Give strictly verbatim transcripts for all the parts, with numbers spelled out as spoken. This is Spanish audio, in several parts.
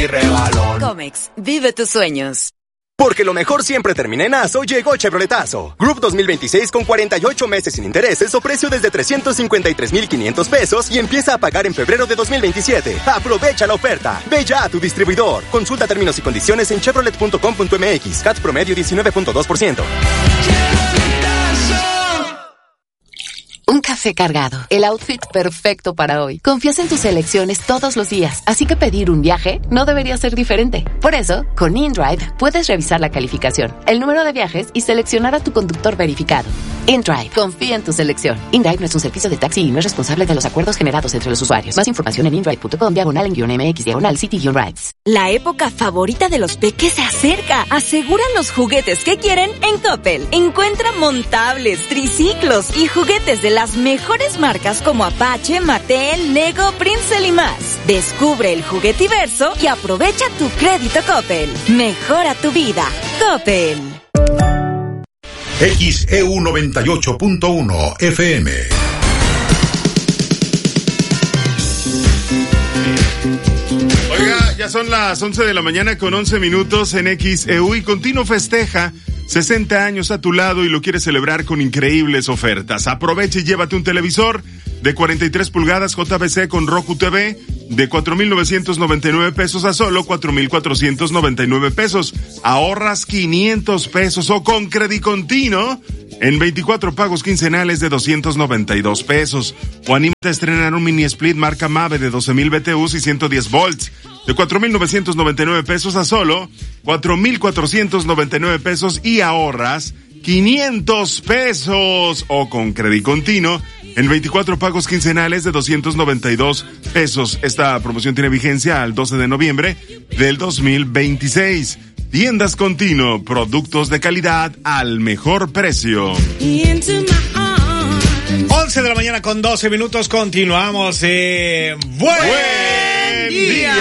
y rebalón. Comex, vive tus sueños. Porque lo mejor siempre termina en Aso, llegó Chevroletazo. Group dos mil veintiséis con cuarenta y ocho meses sin intereses o precio desde trescientos cincuenta y tres mil quinientos pesos y empieza a pagar en febrero de dos mil veintisiete. Aprovecha la oferta. Ve ya a tu distribuidor. Consulta términos y condiciones en chevrolet punto com punto m x. C A T promedio diecinueve punto dos por ciento. Un café cargado, el outfit perfecto para hoy. Confías en tus elecciones todos los días, así que pedir un viaje no debería ser diferente. Por eso, con InDrive puedes revisar la calificación, el número de viajes y seleccionar a tu conductor verificado. InDrive, confía en tu selección. InDrive no es un servicio de taxi y no es responsable de los acuerdos generados entre los usuarios. Más información en indrive punto com, diagonal en guión mx, diagonal city-rides. La época favorita de los peques se acerca. Aseguran los juguetes que quieren en Coppel. Encuentra montables, triciclos y juguetes de las mejores marcas como Apache, Mattel, Lego, Princeton y más. Descubre el juguetiverso y aprovecha tu crédito Coppel. Mejora tu vida. Coppel. X E U noventa y ocho punto uno F M. Oiga, ya son las once de la mañana con once minutos en X E U y Continuo festeja sesenta años a tu lado y lo quiere celebrar con increíbles ofertas. Aprovecha y llévate un televisor de cuarenta y tres pulgadas J V C con Roku T V de cuatro mil novecientos noventa y nueve pesos a solo cuatro mil cuatrocientos noventa y nueve pesos. Ahorras quinientos pesos o con Credicontino en veinticuatro pagos quincenales de doscientos noventa y dos pesos. O anímate a estrenar un mini split marca Mave de doce mil B T Us y ciento diez volts de cuatro mil novecientos noventa y nueve pesos a solo cuatro mil cuatrocientos noventa y nueve pesos y ahorras quinientos pesos o con Credicontino en veinticuatro pagos quincenales de doscientos noventa y dos pesos. Esta promoción tiene vigencia al doce de noviembre del dos mil veintiséis. Tiendas Continuo, productos de calidad al mejor precio. once de la mañana con doce minutos, continuamos. Eh, ¡Buen, buen día!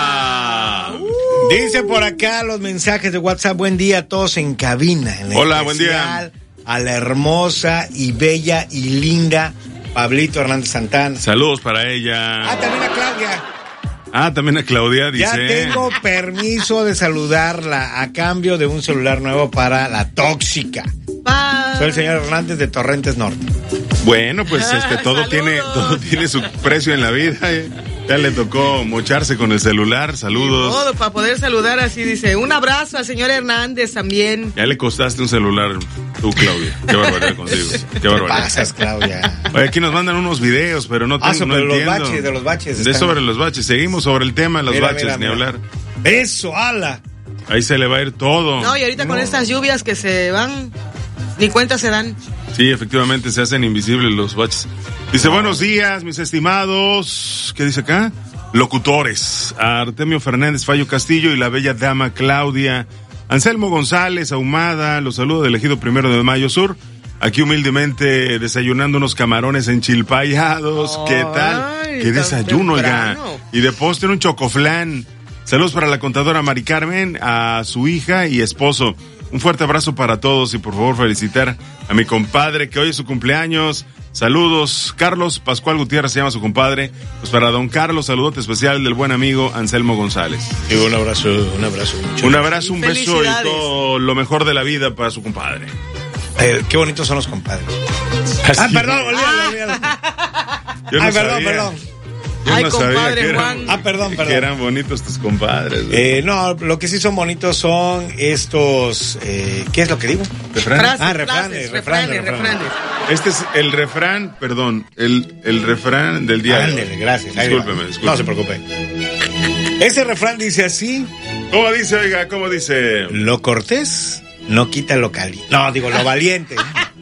día. Uh. Dice por acá los mensajes de WhatsApp, buen día a todos en cabina. En Hola, buen día. A la hermosa y bella y linda Pablito Hernández Santana. Saludos para ella. Ah, también a Claudia. Ah, también a Claudia, dice. Ya tengo permiso de saludarla a cambio de un celular nuevo para la tóxica. Bye. Soy el señor Hernández de Torrentes Norte. Bueno, pues este todo tiene todo tiene su precio en la vida. ¿eh? Ya le tocó mocharse con el celular. Saludos. Todo para poder saludar así, dice. Un abrazo al señor Hernández también. Ya le costaste un celular tú, Claudia. Qué barbaridad contigo. Qué barbaridad. ¿Qué pasas, Claudia? Oye, aquí nos mandan unos videos, pero no tengo, ah, sobre no los entiendo. baches, de los baches. De sobre los baches. Seguimos sobre el tema de los mira, baches, mira, ni mira. hablar. Eso, ala. Ahí se le va a ir todo. No, y ahorita no. con estas lluvias que se van, ni cuenta se dan. Sí, efectivamente, se hacen invisibles los baches. Dice, no. Buenos días, mis estimados. ¿Qué dice acá? Locutores. A Artemio Fernández Fallo Castillo y la bella dama Claudia. Anselmo González Ahumada, los saludo del Ejido Primero de Mayo Sur. Aquí humildemente desayunando unos camarones enchilpayados. Oh, ¿qué tal? Ay, ¿qué desayuno, oiga? Y de postre un chocoflán. Saludos para la contadora Mari Carmen, a su hija y esposo. Un fuerte abrazo para todos y por favor felicitar a mi compadre que hoy es su cumpleaños. Saludos, Carlos Pascual Gutiérrez se llama su compadre. Pues para don Carlos, saludote especial del buen amigo Anselmo González. Y un abrazo, un abrazo. Mucho. Un abrazo, un beso y todo lo mejor de la vida para su compadre. Eh, qué bonitos son los compadres. Así. Ah, perdón, olvídalo, olvídalo. Yo no Ay, perdón, sabía. perdón. Yo Ay, no compadre sabía que eran, Juan. Ah, perdón, perdón. Que eran bonitos tus compadres. ¿no? Eh, no, lo que sí son bonitos son estos, eh, ¿qué es lo que digo? ¿Refranes? Frases, Ah, refranes, frases, refranes, refranes, refranes. refranes. Este es el refrán, perdón, el, el refrán del día. Ándele, gracias. Discúlpeme, discúlpeme. No se preocupe. Ese refrán dice así. ¿Cómo dice, oiga? ¿Cómo dice? Lo cortés no quita lo caliente. No, digo, lo valiente.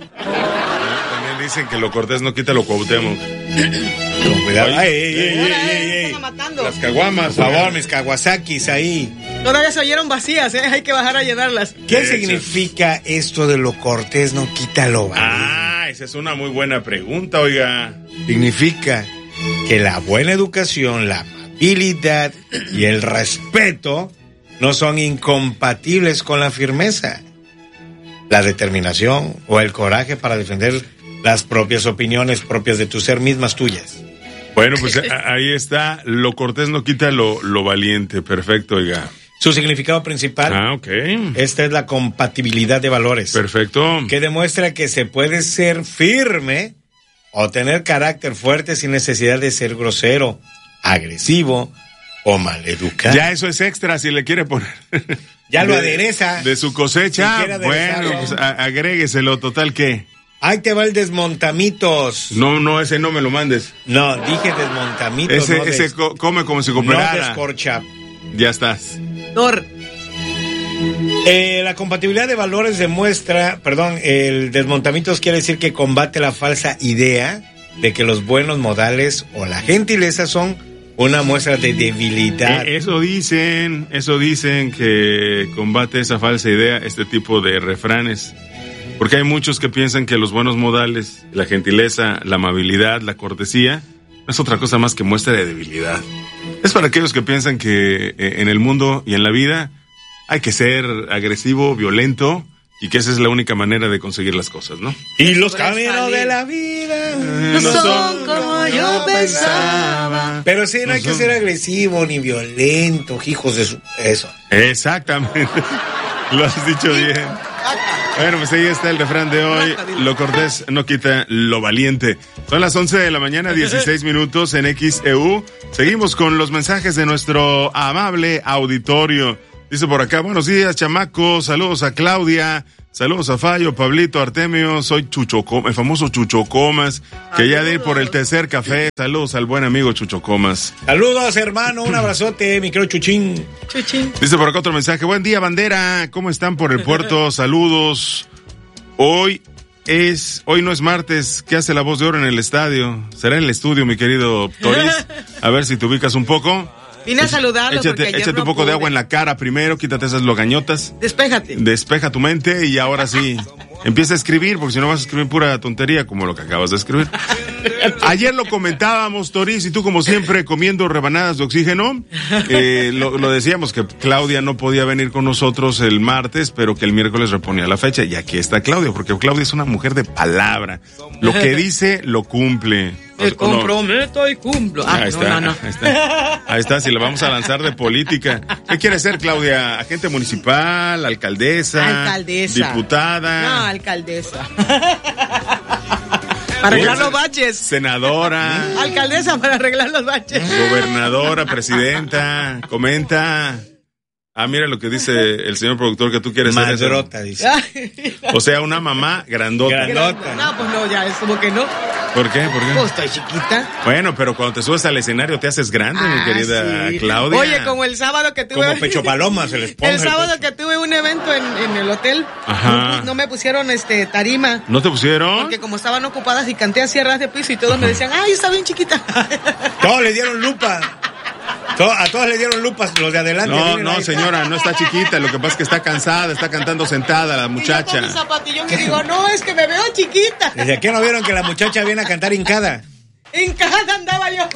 También dicen que lo cortés no quita lo Cuauhtémoc. Con cuidado. Ay, Ay, ey, ey, Ahora, ey, eh, ey, me ey. están matando. Las caguamas. Por favor, oiga. mis Kawasakis ahí. Todavía se oyeron vacías, ¿eh? Hay que bajar a llenarlas. ¿Qué De hecho. significa esto de lo cortés no quita lo valiente? Ah, esa es una muy buena pregunta, oiga. Significa que la buena educación, la amabilidad y el respeto no son incompatibles con la firmeza, la determinación o el coraje para defender las propias opiniones propias de tu ser, mismas tuyas. Bueno, pues ahí está. Lo cortés no quita lo, lo valiente. Perfecto, oiga. Su significado principal. Ah, ok. Esta es la compatibilidad de valores. Perfecto. Que demuestra que se puede ser firme o tener carácter fuerte sin necesidad de ser grosero, agresivo o maleducado. Ya eso es extra si le quiere poner. Ya lo de, adereza. De su cosecha. Si bueno, pues a, agrégueselo. Total, ¿qué? Ahí te va el desmontamitos. No, no, ese no me lo mandes. No, dije desmontamitos. Ese, no ese des... co come como si cooperara. No descorcha. Ya estás. Dor. Eh, la compatibilidad de valores demuestra, perdón, el desmontamientos quiere decir que combate la falsa idea de que los buenos modales o la gentileza son una muestra de debilidad. Eh, eso dicen, eso dicen que combate esa falsa idea, este tipo de refranes. Porque hay muchos que piensan que los buenos modales, la gentileza, la amabilidad, la cortesía, no es otra cosa más que muestra de debilidad. Es para aquellos que piensan que eh, en el mundo y en la vida hay que ser agresivo, violento, y que esa es la única manera de conseguir las cosas, ¿no? Y los caminos de la vida no son como yo pensaba. Pero sí, no hay que ser agresivo ni violento, hijos de su... Eso. Exactamente. Lo has dicho bien. Bueno, pues ahí está el refrán de hoy. Lo cortés no quita lo valiente. Son las once de la mañana, dieciséis minutos en X E U. Seguimos con los mensajes de nuestro amable auditorio. Dice por acá, buenos días, chamacos. Saludos a Claudia. Saludos a Fallo, Pablito, Artemio. Soy Chucho Comas, el famoso Chucho Comas, que ya de ir por el tercer café. Saludos al buen amigo Chucho Comas. Saludos, hermano. Un abrazote, mi querido Chuchín. Chuchín. Dice por acá otro mensaje. Buen día, bandera. ¿Cómo están por el puerto? Saludos. Hoy es, hoy no es martes. ¿Qué hace la voz de oro en el estadio? Será en el estudio, mi querido Toris. A ver si te ubicas un poco. Vine a saludarlo Échate, porque ayer échate no un poco pude. de agua en la cara primero, quítate esas logañotas. Despéjate. Despeja tu mente y ahora sí, empieza a escribir, porque si no vas a escribir pura tontería como lo que acabas de escribir. Ayer lo comentábamos, Toris, y tú como siempre comiendo rebanadas de oxígeno. Eh, lo, lo decíamos que Claudia no podía venir con nosotros el martes, pero que el miércoles reponía la fecha. Y aquí está Claudia, porque Claudia es una mujer de palabra. Lo que dice, lo cumple. Me comprometo y cumplo. Ah, ahí está, no, no, no. ahí está. Ahí está, si la vamos a lanzar de política. ¿Qué quiere ser, Claudia? ¿Agente municipal, alcaldesa? Alcaldesa. Diputada. No, alcaldesa. Para arreglar los baches. Senadora. Alcaldesa para arreglar los baches. Gobernadora, presidenta. Comenta. Ah, mira lo que dice el señor productor, que tú quieres ser. Madrota, dice. O sea, una mamá grandota. Grandota. No, pues no, ya es como que no. ¿Por qué? ¿Por qué? Pues estoy chiquita. Bueno, pero cuando te subes al escenario te haces grande, Ah, mi querida sí. Claudia. Oye, como el sábado que tuve... Como pecho paloma se les pone. El sábado que tuve un evento en, en el hotel, Ajá. no, no me pusieron este tarima. ¿No te pusieron? Porque como estaban ocupadas y canté a sierras de piso y todos me decían, ay, está bien chiquita. Todos le dieron lupa. To- a todos le dieron lupas, los de adelante. No, miren no, ahí. señora, no está chiquita, lo que pasa es que está cansada, está cantando sentada la Y yo muchacha. con mi zapatillón y digo, no, es que me veo chiquita. ¿Desde aquí no vieron que la muchacha viene a cantar hincada? En casa andaba yo.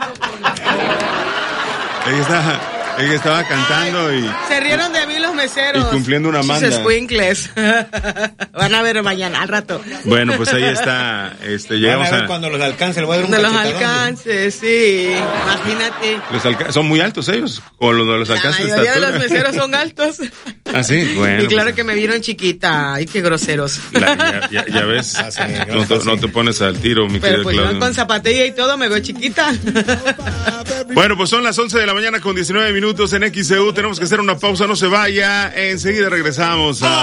Ella estaba, ella estaba cantando y... Se rieron de mí los meseros. Y cumpliendo una manda. Sus escuincles. Van a ver mañana, al rato. Bueno, pues ahí está, este, Van llegamos a ver a... cuando los alcance, le voy a dar un De los cachetadón. alcances, sí. Imagínate. Los alca- son muy altos ellos, o los de los La alcances de mayoría de los estatura. meseros son altos. Ah, sí, bueno. Y claro pues, que me vieron chiquita. Ay, qué groseros. la- ya, ya- ya ves, Ah, sí, no, te, no te pones al tiro, mi Pero querida pues yo Claudia. con zapatilla y todo me veo chiquita. Bueno, pues son las once de la mañana con diecinueve minutos en X E U. Tenemos que hacer una pausa, no se vaya. Enseguida regresamos a...